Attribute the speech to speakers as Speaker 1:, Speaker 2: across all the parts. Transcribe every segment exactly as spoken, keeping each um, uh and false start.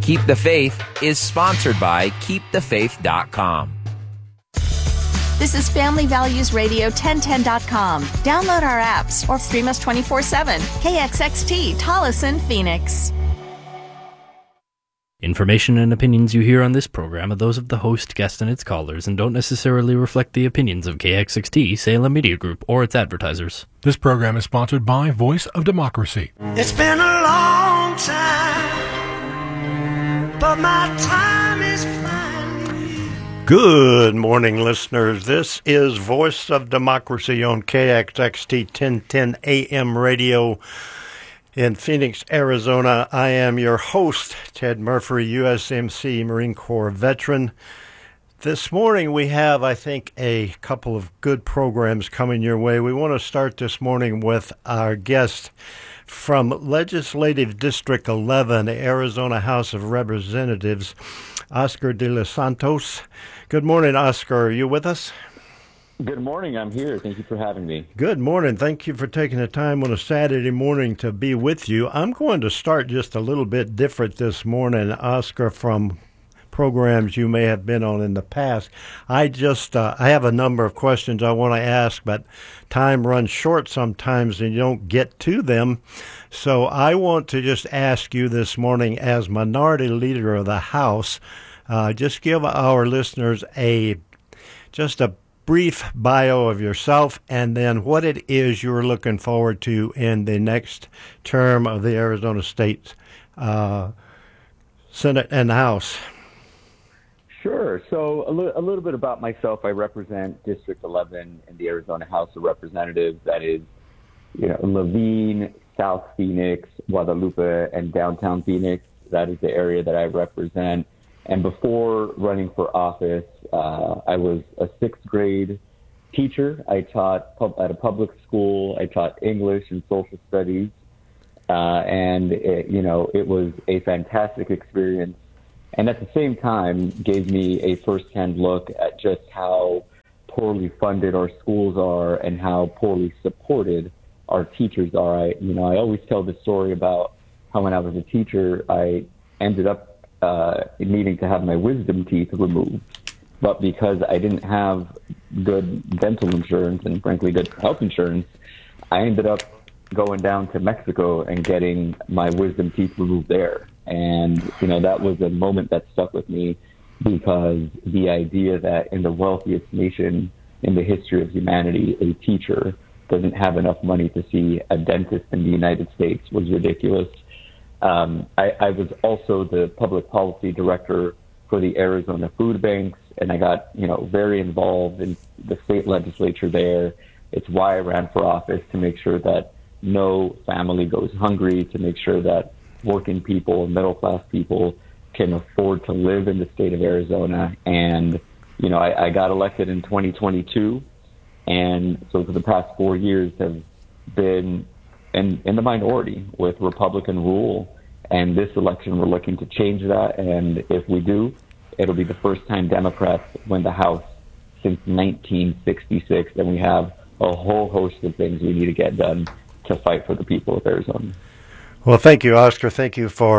Speaker 1: Keep the Faith is sponsored by keep the faith dot com.
Speaker 2: This is Family Values Radio ten ten dot com. Download our apps or stream us twenty-four seven. K X X T, Tolleson, Phoenix.
Speaker 3: Information and opinions you hear on this program are those of the host, guest, and its callers, and don't necessarily reflect the opinions of K X X T, Salem Media Group, or its advertisers.
Speaker 4: This program is sponsored by Voice of Democracy.
Speaker 5: It's been a long time, but my time is finally.
Speaker 6: Good morning, listeners. This is Voice of Democracy on K X X T ten ten A M radio in Phoenix, Arizona. I am your host, Ted Murphy, U S M C Marine Corps veteran. This morning we have, I think, a couple of good programs coming your way. We want to start this morning with our guest from Legislative District eleven, Arizona House of Representatives, Oscar de los Santos. Good morning, Oscar. Are you with us?
Speaker 7: Good morning. I'm here. Thank you for having me.
Speaker 6: Good morning. Thank you for taking the time on a Saturday morning to be with you. I'm going to start just a little bit different this morning, Oscar, from programs you may have been on in the past. I just uh, I have a number of questions I want to ask, but time runs short sometimes and you don't get to them. So I want to just ask you this morning, as Minority Leader of the House, uh, just give our listeners a just a brief bio of yourself and then what it is you're looking forward to in the next term of the Arizona State uh, Senate and House.
Speaker 7: Sure. So a, li- a little bit about myself. I represent District eleven in the Arizona House of Representatives. That is, you know, Laveen, South Phoenix, Guadalupe, and downtown Phoenix. That is the area that I represent. And before running for office, uh, I was a sixth grade teacher. I taught pub- at a public school. I taught English and social studies. Uh, and, it, you know, it was a fantastic experience. And at the same time, gave me a firsthand look at just how poorly funded our schools are and how poorly supported our teachers are. I, you know, I always tell the story about how when I was a teacher, I ended up Uh, needing to have my wisdom teeth removed. But because I didn't have good dental insurance and frankly good health insurance, I ended up going down to Mexico and getting my wisdom teeth removed there. And, you know, that was a moment that stuck with me because the idea that in the wealthiest nation in the history of humanity, a teacher doesn't have enough money to see a dentist in the United States was ridiculous. Um, I, I was also the public policy director for the Arizona Food Banks, and I got, you know, very involved in the state legislature there. It's why I ran for office, to make sure that no family goes hungry, to make sure that working people, middle-class people can afford to live in the state of Arizona. And, you know, I, I got elected in twenty twenty-two, and so for the past four years have been in, in the minority with Republican rule. And this election, we're looking to change that. And if we do, it'll be the first time Democrats win the House since nineteen sixty-six. And we have a whole host of things we need to get done to fight for the people of Arizona.
Speaker 6: Well, thank you, Oscar. Thank you for,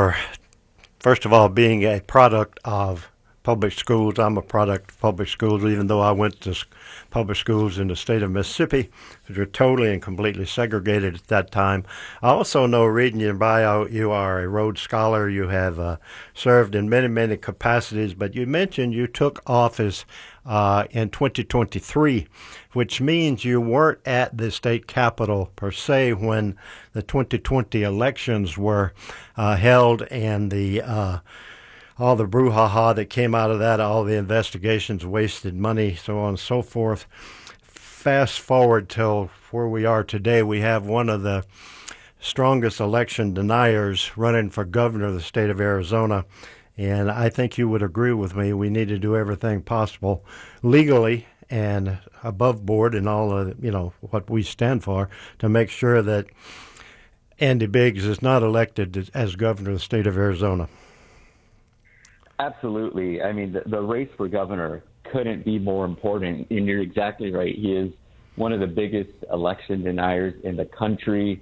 Speaker 6: first of all, being a product of public schools. I'm a product of public schools, even though I went to public schools in the state of Mississippi, which were totally and completely segregated at that time. I also know, reading your bio, you are a Rhodes Scholar. You have uh, served in many, many capacities, but you mentioned you took office uh, in twenty twenty-three, which means you weren't at the state capitol per se when the twenty twenty elections were uh, held, and the uh, all the brouhaha that came out of that, all the investigations, wasted money, so on and so forth. Fast forward till where we are today, we have one of the strongest election deniers running for governor of the state of Arizona. And I think you would agree with me. We need to do everything possible legally and above board and all of, you know, what we stand for to make sure that Andy Biggs is not elected as governor of the state of Arizona.
Speaker 7: Absolutely. I mean, the, the race for governor couldn't be more important. And you're exactly right. He is one of the biggest election deniers in the country.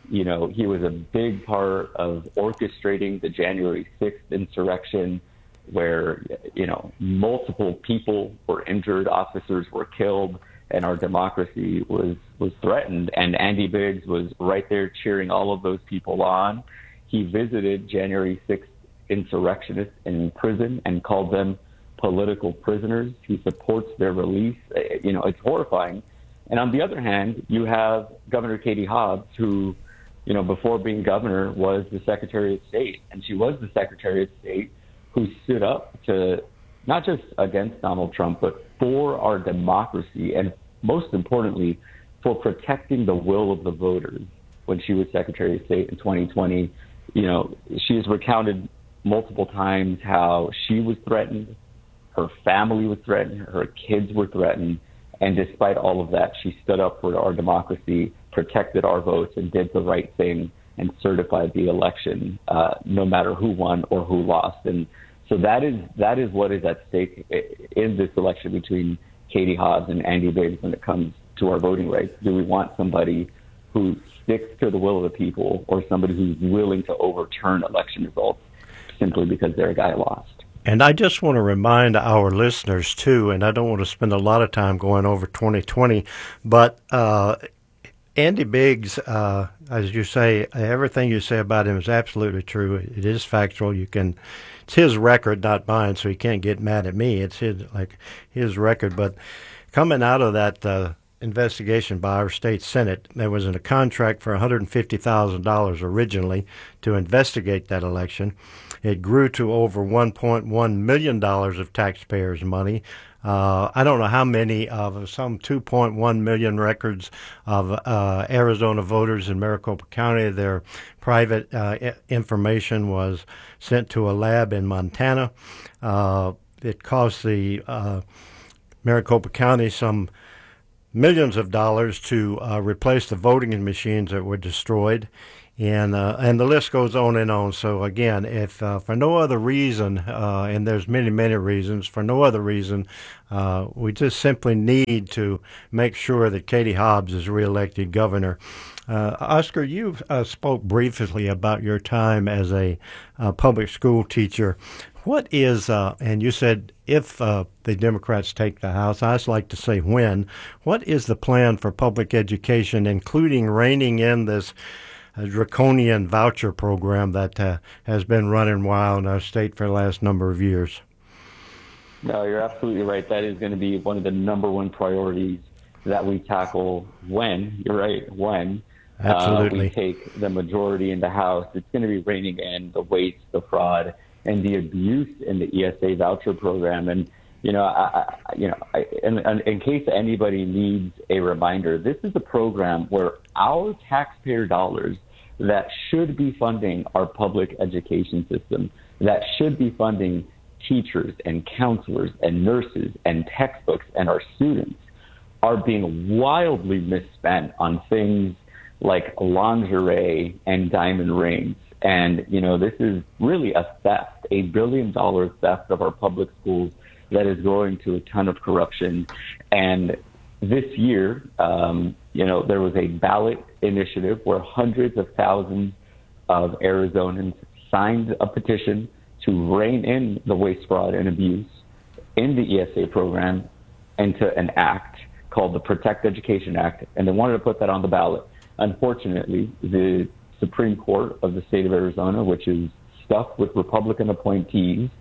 Speaker 7: you know, he was a big part of orchestrating the January sixth insurrection, where, you know, multiple people were injured, officers were killed, and our democracy was, was threatened. And Andy Biggs was right there cheering all of those people on. He visited January sixth insurrectionists in prison and called them political prisoners. He supports their release. You know, it's horrifying. And on the other hand, you have Governor Katie Hobbs, who, you know, before being governor was the Secretary of State. And she was the Secretary of State who stood up to not just against Donald Trump, but for our democracy, and most importantly, for protecting the will of the voters when she was Secretary of State in twenty twenty. You know, she has recounted multiple times how she was threatened, her family was threatened, her kids were threatened, and despite all of that, she stood up for our democracy, protected our votes, and did the right thing and certified the election, uh, no matter who won or who lost. And so that is that is what is at stake in this election between Katie Hobbs and Andy Biggs when it comes to our voting rights. Do we want somebody who sticks to the will of the people, or somebody who's willing to overturn election results simply because their guy lost?
Speaker 6: And I just want to remind our listeners, too, and I don't want to spend a lot of time going over twenty twenty, but uh, Andy Biggs, uh, as you say, everything you say about him is absolutely true. It is factual. You can, it's his record, not mine, so he can't get mad at me. It's his, like his record. But coming out of that uh, investigation by our state Senate, there was a contract for one hundred fifty thousand dollars originally to investigate that election. It grew to over one point one million dollars of taxpayers' money. Uh, I don't know how many of some two point one million records of uh, Arizona voters in Maricopa County. Their private uh, information was sent to a lab in Montana. Uh, it cost the uh, Maricopa County some millions of dollars to uh, replace the voting machines that were destroyed. And uh, and the list goes on and on. So again, if uh, for no other reason, uh, and there's many, many reasons, for no other reason, uh, we just simply need to make sure that Katie Hobbs is reelected governor. Uh, Oscar, you uh, spoke briefly about your time as a uh, public school teacher. What is, uh, and you said if uh, the Democrats take the House, I just like to say when, what is the plan for public education, including reining in this a draconian voucher program that uh, has been running wild in our state for the last number of years?
Speaker 7: No, you're absolutely right. That is going to be one of the number one priorities that we tackle when, you're right, when
Speaker 6: absolutely.
Speaker 7: Uh, we take the majority in the House. It's going to be reining in the waste, the fraud, and the abuse in the E S A voucher program. And, you know, I, I, you know, I, in, in case anybody needs a reminder, this is a program where our taxpayer dollars that should be funding our public education system, that should be funding teachers and counselors and nurses and textbooks and our students, are being wildly misspent on things like lingerie and diamond rings. And, you know, this is really a theft, a billion dollar theft of our public schools that is going to a ton of corruption. And this year, um, you know, there was a ballot initiative where hundreds of thousands of Arizonans signed a petition to rein in the waste, fraud, and abuse in the E S A program into an act called the Protect Education Act, and they wanted to put that on the ballot. Unfortunately, the Supreme Court of the state of Arizona, which is stuffed with Republican appointees,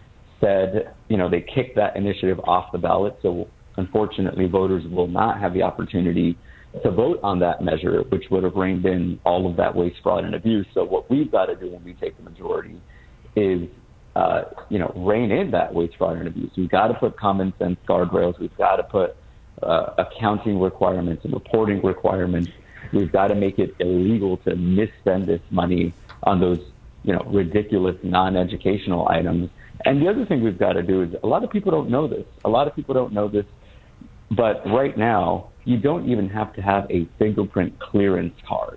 Speaker 7: said, you know, they kicked that initiative off the ballot. So unfortunately, voters will not have the opportunity to vote on that measure, which would have reined in all of that waste, fraud, and abuse. So what we've got to do when we take the majority is, uh, you know, rein in that waste, fraud, and abuse. We've got to put common sense guardrails. We've got to put uh, accounting requirements and reporting requirements. We've got to make it illegal to misspend this money on those, you know, ridiculous non-educational items. And the other thing we've got to do is, a lot of people don't know this. A lot of people don't know this. But right now, you don't even have to have a fingerprint clearance card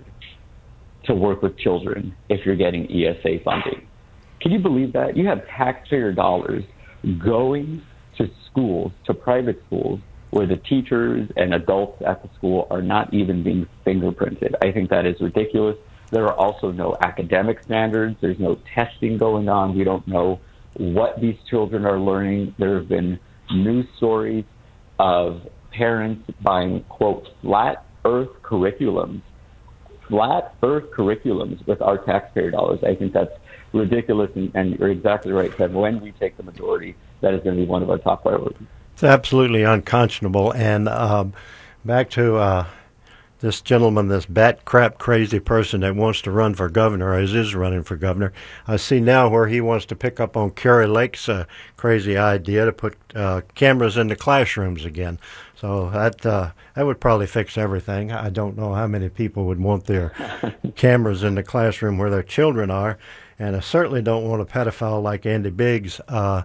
Speaker 7: to work with children if you're getting E S A funding. Can you believe that? You have taxpayer dollars going to schools, to private schools, where the teachers and adults at the school are not even being fingerprinted. I think that is ridiculous. There are also no academic standards. There's no testing going on. We don't know what these children are learning. There have been news stories of parents buying, quote, flat earth curriculums, flat earth curriculums with our taxpayer dollars. I think that's ridiculous, and, and you're exactly right, Ted. When we take the majority, that is going to be one of our top priorities.
Speaker 6: It's absolutely unconscionable. And um, back to uh, this gentleman, this bat crap crazy person that wants to run for governor, or is running for governor. I see now where he wants to pick up on Kari Lake's uh, crazy idea to put uh, cameras in the classrooms again. So that uh, that would probably fix everything. I don't know how many people would want their cameras in the classroom where their children are, and I certainly don't want a pedophile like Andy Biggs uh,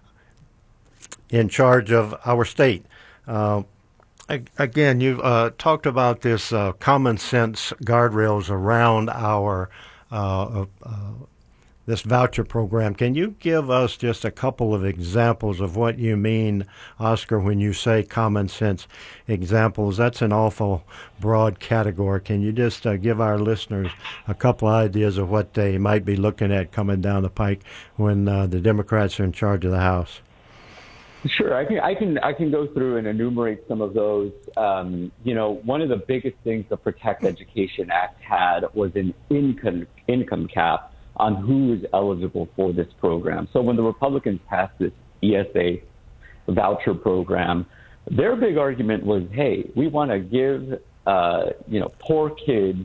Speaker 6: in charge of our state. Uh, Again, you uh, talked about this uh, common sense guardrails around our uh, uh, this voucher program. Can you give us just a couple of examples of what you mean, Oscar, when you say common sense examples? That's an awful broad category. Can you just uh, give our listeners a couple ideas of what they might be looking at coming down the pike when uh, the Democrats are in charge of the House?
Speaker 7: Sure, I can I can I can go through and enumerate some of those. Um, you know, one of the biggest things the Protect Education Act had was an income income cap on who is eligible for this program. So when the Republicans passed this E S A voucher program, their big argument was, hey, we want to give uh, you know poor kids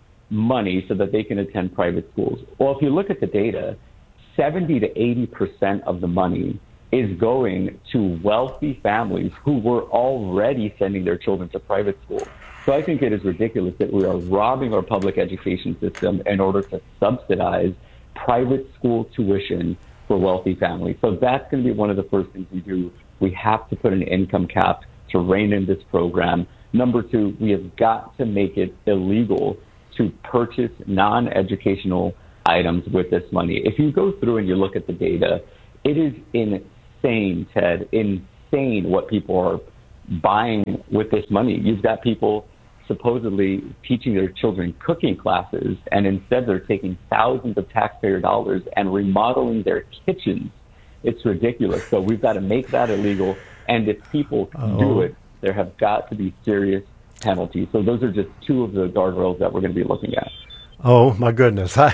Speaker 7: money so that they can attend private schools. Well, if you look at the data, seventy to eighty percent of the money is going to wealthy families who were already sending their children to private school. So I think it is ridiculous that we are robbing our public education system in order to subsidize private school tuition for wealthy families. So that's going to be one of the first things we do. We have to put an income cap to rein in this program. Number two, we have got to make it illegal to purchase non-educational items with this money. If you go through and you look at the data, it is insane, Ted, insane what people are buying with this money. You've got people supposedly teaching their children cooking classes, and instead they're taking thousands of taxpayer dollars and remodeling their kitchens. It's ridiculous. So we've got to make that illegal, and if people oh. do it, there have got to be serious penalties. So those are just two of the guardrails that we're going to be looking at.
Speaker 6: Oh, my goodness. I,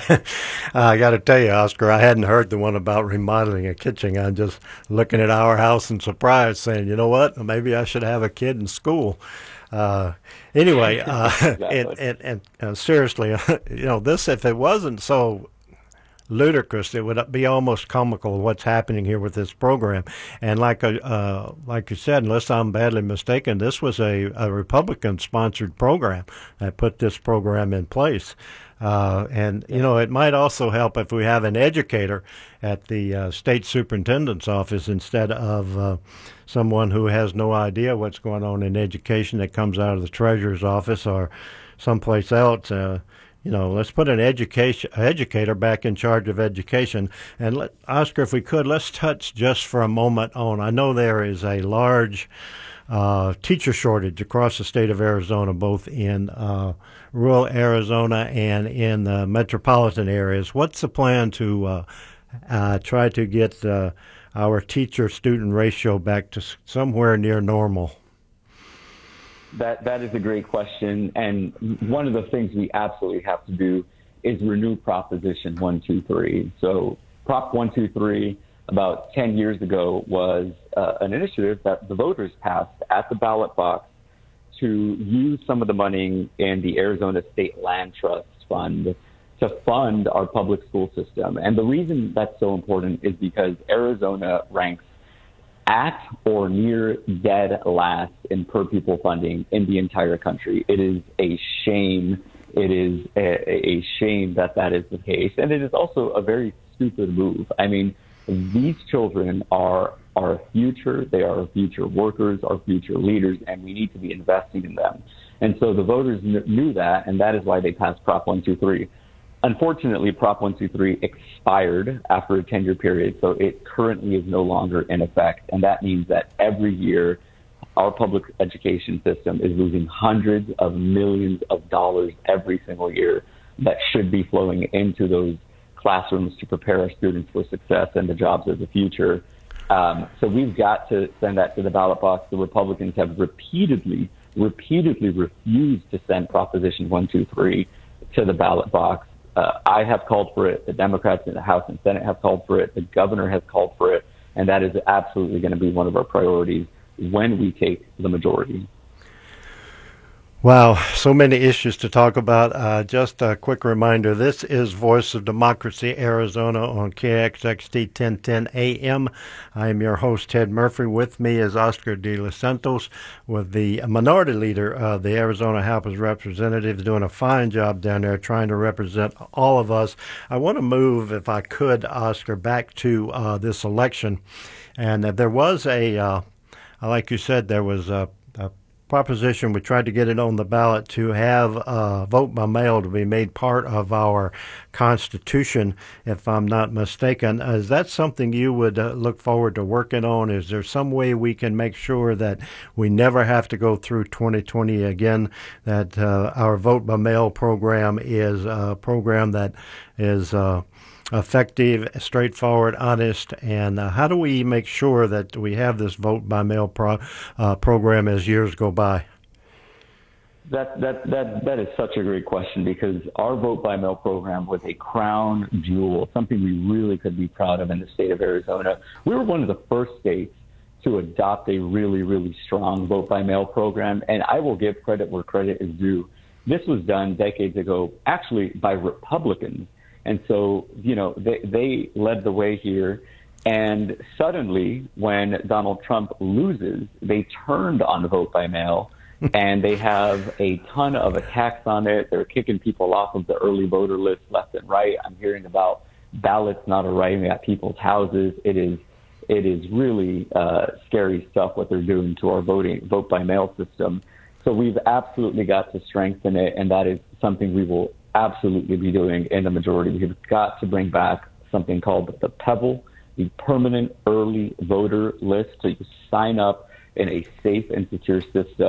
Speaker 6: I got to tell you, Oscar, I hadn't heard the one about remodeling a kitchen. I'm just looking at our house in surprise saying, you know what, maybe I should have a kid in school. Uh, anyway, uh, exactly. and, and, and uh, seriously, you know, this, if it wasn't so ludicrous, it would be almost comical what's happening here with this program. And like uh, like you said, unless I'm badly mistaken, this was a, a Republican-sponsored program that put this program in place. Uh, and, you know, it might also help if we have an educator at the uh, state superintendent's office instead of uh, someone who has no idea what's going on in education that comes out of the treasurer's office or someplace else. Uh, you know, let's put an education educator back in charge of education. And, let, Oscar, if we could, let's touch just for a moment on, I know there is a large Uh, teacher shortage across the state of Arizona, both in uh, rural Arizona and in the metropolitan areas. What's the plan to uh, uh, try to get uh, our teacher-student ratio back to somewhere near normal?
Speaker 7: That that is a great question, and one of the things we absolutely have to do is renew Proposition one two three. So Prop one two three about ten years ago was uh, an initiative that the voters passed at the ballot box to use some of the money in the Arizona State Land Trust Fund to fund our public school system. And the reason that's so important is because Arizona ranks at or near dead last in per pupil funding in the entire country. It is a shame. It is a, a shame that that is the case. And it is also a very stupid move. I mean, these children are our future. They are our future workers, our future leaders, and we need to be investing in them. And so the voters kn- knew that, and that is why they passed Prop one two three. Unfortunately, Prop one two three expired after a ten-year period, so it currently is no longer in effect. And that means that every year, our public education system is losing hundreds of millions of dollars every single year that should be flowing into those classrooms to prepare our students for success and the jobs of the future. Um, so we've got to send that to the ballot box. The Republicans have repeatedly, repeatedly refused to send Proposition one two three to the ballot box. Uh, I have called for it. The Democrats in the House and Senate have called for it. The governor has called for it. And that is absolutely going to be one of our priorities when we take the majority.
Speaker 6: Wow, so many issues to talk about. Uh, just a quick reminder, this is Voice of Democracy, Arizona on K X X T ten ten A M. I am your host, Ted Murphy. With me is Oscar De Los Santos, with the minority leader of the Arizona House of Representatives, doing a fine job down there trying to represent all of us. I want to move, if I could, Oscar, back to uh, this election. And uh, there was a, uh, like you said, there was a, a proposition. We tried to get it on the ballot to have uh, vote by mail to be made part of our Constitution, if I'm not mistaken. Is that something you would uh, look forward to working on? Is there some way we can make sure that we never have to go through twenty twenty again, that uh, our vote by mail program is a program that is uh, effective, straightforward, honest, and uh, how do we make sure that we have this vote by mail pro, uh, program as years go by?
Speaker 7: That that that that is such a great question, because our vote by mail program was a crown jewel, something we really could be proud of in the state of Arizona. We were one of the first states to adopt a really, really strong vote by mail program, and I will give credit where credit is due. This was done decades ago, actually by Republicans. And so, you know, they, they led the way here. And suddenly, when Donald Trump loses, they turned on vote by mail, and they have a ton of attacks on it. They're kicking people off of the early voter list left and right. I'm hearing about ballots not arriving at people's houses. It is it is really uh, scary stuff what they're doing to our voting vote by mail system. So we've absolutely got to strengthen it, and that is something we will absolutely be doing in the majority. We've got to bring back something called the PEVL, the Permanent Early Voter List. So you sign up in a safe and secure system